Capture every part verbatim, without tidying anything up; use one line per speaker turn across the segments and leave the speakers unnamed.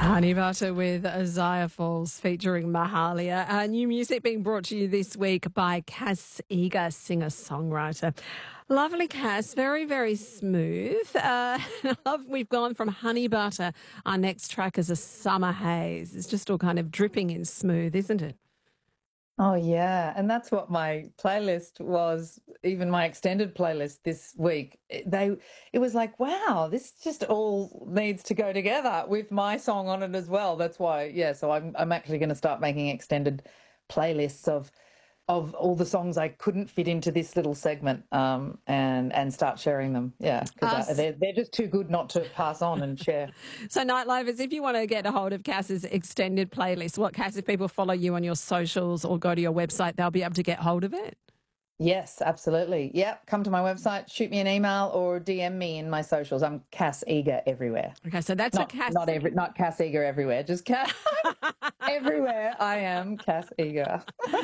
Honey Butter with Isaiah Falls featuring Mahalia. Uh, new music being brought to you this week by Cass Eager, singer-songwriter. Lovely Cass, very, very smooth. Uh, I love we've gone from Honey Butter. Our next track is a Summer Haze. It's just all kind of dripping in smooth, isn't it?
Oh, yeah. And that's what my playlist was, even my extended playlist this week. It- They, it was like, wow, this just all needs to go together with my song on it as well. That's why, yeah. So I'm, I'm actually going to start making extended playlists of, of all the songs I couldn't fit into this little segment, um, and, and start sharing them. Yeah. Because
Us.
they're, they're just too good not to pass on and share.
So, Nightlivers, if you want to get a hold of Cass's extended playlist, what, Cass, if people follow you on your socials or go to your website, they'll be able to get hold of it?
Yes, absolutely. Yep. Come to my website, shoot me an email or D M me in my socials. I'm Cass Eager everywhere.
Okay, so that's
Not,
a Cass.
not every, not Cass Eager everywhere. Just Cass everywhere. I am Cass Eager.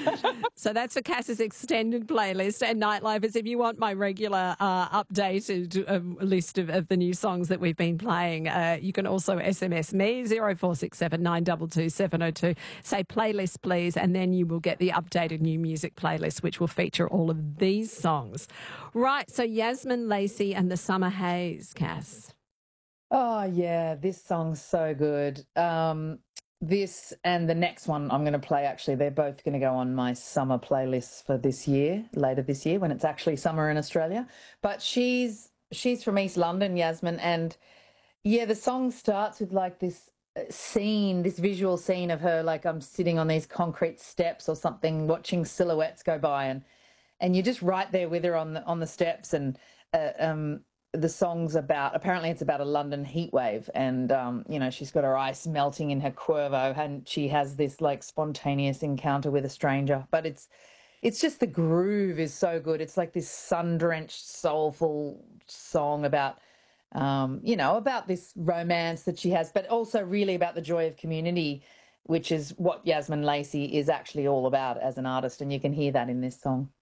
So that's for Cass's extended playlist. And Nightlivers, if you want my regular uh, updated um, list of, of the new songs that we've been playing, uh, you can also S M S me, zero four six seven nine two two seven zero two. Say playlist, please, and then you will get the updated new music playlist, which will feature all of these songs. Right, so Yasmin Lacey and the Summer Haze, Cass.
Oh, yeah. This song's so good. Um, this and the next one I'm going to play, actually, they're both going to go on my summer playlist for this year, later this year, when it's actually summer in Australia. But she's she's from East London, Yasmin, and yeah, the song starts with like this uh, scene, this visual scene of her, like I'm sitting on these concrete steps or something, watching silhouettes go by, and and you're just right there with her on the on the steps. And uh, um, the song's about, apparently it's about a London heat wave, and um, you know, she's got her ice melting in her Cuervo, and she has this like spontaneous encounter with a stranger. But it's it's just the groove is so good. It's like this sun-drenched, soulful song about um, you know, about this romance that she has, but also really about the joy of community, which is what Yasmin Lacey is actually all about as an artist, and you can hear that in this song.